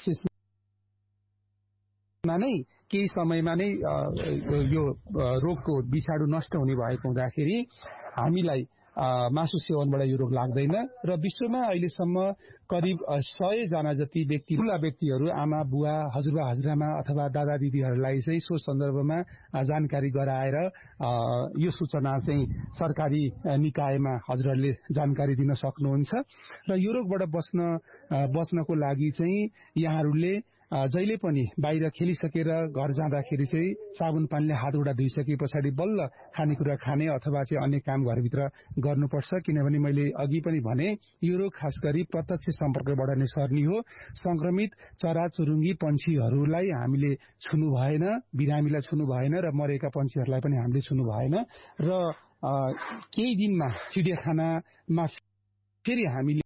नै केही समयमा नै यो रोगको विषाणु नष्ट हुने भएको हुँदाखेरि हामीलाई मासु सेवनबाट यो रोग लाग्दैन र विश्वमा अहिलेसम्म करिब 100 जना जति व्यक्तिहरू आमा बुवा हजुरबा हजुरआमा अथवा दादा दिदीहरूलाई चाहिँ सो सन्दर्भमा जानकारी गराएर यो सूचना चाहिँ सरकारी निकायमा हजुरहरूले जानकारी दिन सक्नुहुन्छ र यो रोगबाट बच्नको लागि चाहिँ यहाँहरूले जहिले पनि बाहिर खेलिसकेर घर जाँदाखेरि चाहिँ साबुन पानीले हात गोडा धुइसके पछाडि बल्ल खानेकुरा खाने अथवा चाहिँ अन्य काम घरभित्र गर्नुपर्छ किनभने मैले अघि पनि भने यो रोग खास गरी प्रत्यक्ष सम्पर्कबाट नै सर्ने हो संक्रमित चराचुरुङ्गी पन्छीहरूलाई हामीले छुनु भएन बिरामीलाई छुनु भएन र मरेका पन्छीहरूलाई पनि हामीले छुनु भएन र केही दिनमा चिडियाखानामा फेरि हामीले